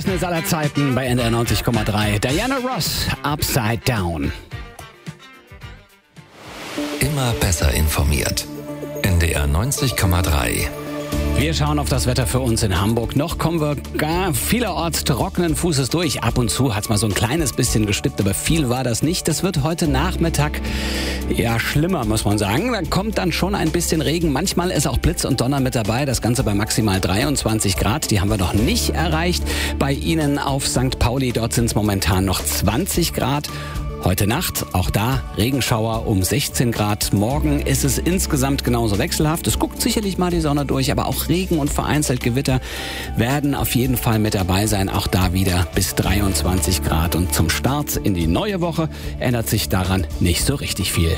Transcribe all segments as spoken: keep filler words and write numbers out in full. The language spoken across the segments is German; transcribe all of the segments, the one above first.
größten Hits aller Zeiten bei N D R neunzig Komma drei. Diana Ross, Upside Down. Immer besser informiert. N D R neunzig Komma drei. Wir schauen auf das Wetter für uns in Hamburg. Noch kommen wir gar vielerorts trockenen Fußes durch. Ab und zu hat es mal so ein kleines bisschen gestippt, aber viel war das nicht. Das wird heute Nachmittag ja schlimmer, muss man sagen. Da kommt dann schon ein bisschen Regen. Manchmal ist auch Blitz und Donner mit dabei. Das Ganze bei maximal dreiundzwanzig Grad. Die haben wir noch nicht erreicht. Bei Ihnen auf Sankt Pauli, dort sind es momentan noch zwanzig Grad. Heute Nacht, auch da Regenschauer um sechzehn Grad. Morgen ist es insgesamt genauso wechselhaft. Es guckt sicherlich mal die Sonne durch, aber auch Regen und vereinzelt Gewitter werden auf jeden Fall mit dabei sein. Auch da wieder bis dreiundzwanzig Grad. Und zum Start in die neue Woche ändert sich daran nicht so richtig viel.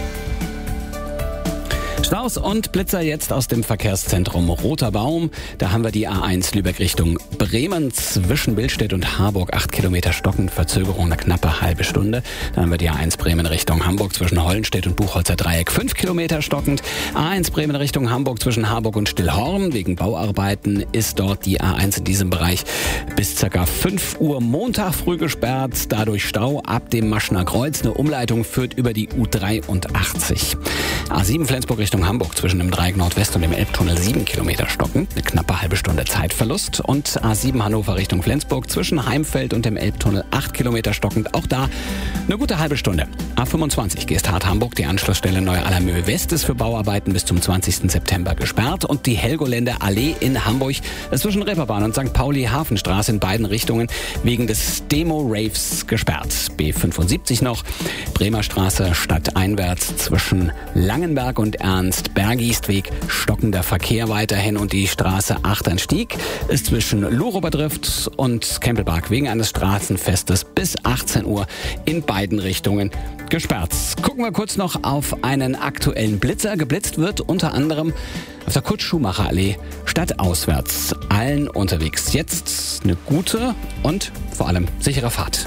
Staus und Blitzer jetzt aus dem Verkehrszentrum Roter Baum. Da haben wir die A eins Lübeck Richtung Bremen zwischen Billstedt und Harburg. Acht Kilometer stockend, Verzögerung eine knappe halbe Stunde. Dann haben wir die A eins Bremen Richtung Hamburg zwischen Hollenstedt und Buchholzer Dreieck. Fünf Kilometer stockend. A eins Bremen Richtung Hamburg zwischen Harburg und Stillhorn. Wegen Bauarbeiten ist dort die A eins in diesem Bereich bis ca. fünf Uhr Montag früh gesperrt. Dadurch Stau ab dem Maschner Kreuz. Eine Umleitung führt über die U dreiundachtzig. A sieben Flensburg Richtung Hamburg zwischen dem Dreieck Nordwest und dem Elbtunnel sieben Kilometer stocken. Eine knappe halbe Stunde Zeitverlust. Und A sieben Hannover Richtung Flensburg zwischen Heimfeld und dem Elbtunnel acht Kilometer stockend. Auch da eine gute halbe Stunde. A fünfundzwanzig Geesthardt Hamburg. Die Anschlussstelle Neu-Allermöhe West ist für Bauarbeiten bis zum zwanzigsten September gesperrt. Und die Helgoländer Allee in Hamburg zwischen Reeperbahn und Sankt Pauli Hafenstraße in beiden Richtungen wegen des Demo-Raves gesperrt. B fünfundsiebzig noch. Bremer Straße stadteinwärts zwischen Langenberg und Ernst Bergiestweg, stockender Verkehr weiterhin und die Straße Achternstieg ist zwischen Lurober-Drift und Kempelberg wegen eines Straßenfestes bis achtzehn Uhr in beiden Richtungen gesperrt. Gucken wir kurz noch auf einen aktuellen Blitzer. Geblitzt wird unter anderem auf der Kurt-Schumacher-Allee stadtauswärts. Allen unterwegs jetzt eine gute und vor allem sichere Fahrt.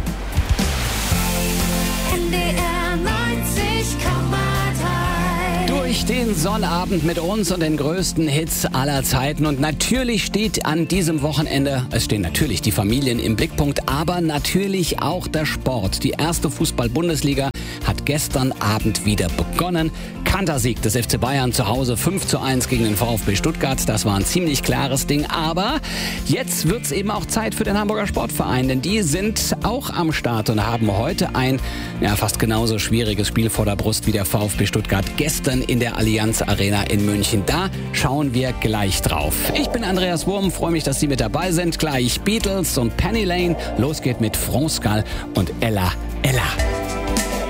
Durch den Sonnabend mit uns und den größten Hits aller Zeiten. Und natürlich steht an diesem Wochenende, es stehen natürlich die Familien im Blickpunkt, aber natürlich auch der Sport. Die erste Fußball-Bundesliga hat gestern Abend wieder begonnen. Kantersieg des F C Bayern zu Hause fünf zu eins gegen den VfB Stuttgart. Das war ein ziemlich klares Ding. Aber jetzt wird's eben auch Zeit für den Hamburger Sportverein, denn die sind auch am Start und haben heute ein ja, fast genauso schwieriges Spiel vor der Brust wie der VfB Stuttgart gestern in der Allianz Arena in München. Da schauen wir gleich drauf. Ich bin Andreas Wurm, freue mich, dass Sie mit dabei sind. Gleich Beatles und Penny Lane. Los geht mit France Gall und Ella Ella.